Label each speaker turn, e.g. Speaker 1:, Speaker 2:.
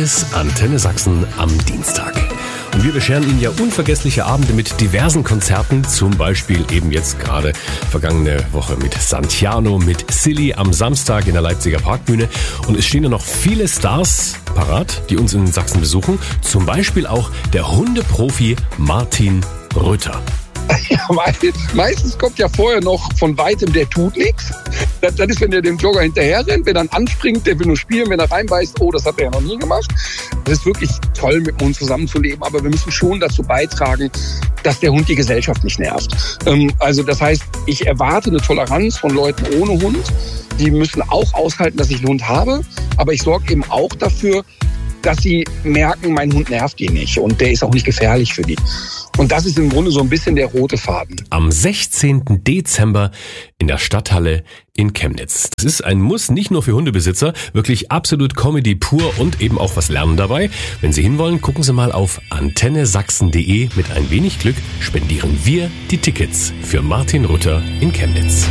Speaker 1: neues Antenne Sachsen am Dienstag. Und wir bescheren Ihnen ja unvergessliche Abende mit diversen Konzerten, zum Beispiel eben jetzt gerade vergangene Woche mit Santiano, mit Silly am Samstag in der Leipziger Parkbühne. Und es stehen ja noch viele Stars parat, die uns in Sachsen besuchen, zum Beispiel auch der Hundeprofi Martin Rütter.
Speaker 2: Ja, meistens kommt ja vorher noch von weitem, der tut nichts. Das ist, wenn der dem Jogger hinterher rennt, wer dann anspringt, der will nur spielen, wenn er reinbeißt, oh, das hat er ja noch nie gemacht. Das ist wirklich toll, mit dem Hund zusammenzuleben, aber wir müssen schon dazu beitragen, dass der Hund die Gesellschaft nicht nervt. Also das heißt, ich erwarte eine Toleranz von Leuten ohne Hund. Die müssen auch aushalten, dass ich einen Hund habe, aber ich sorge eben auch dafür, dass sie merken, mein Hund nervt die nicht und der ist auch nicht gefährlich für die. Und das ist im Grunde so ein bisschen der rote Faden.
Speaker 1: Am 16. Dezember in der Stadthalle in Chemnitz. Das ist ein Muss, nicht nur für Hundebesitzer, wirklich absolut Comedy pur und eben auch was lernen dabei. Wenn Sie hinwollen, gucken Sie mal auf antennesachsen.de. Mit ein wenig Glück spendieren wir die Tickets für Martin Rütter in Chemnitz.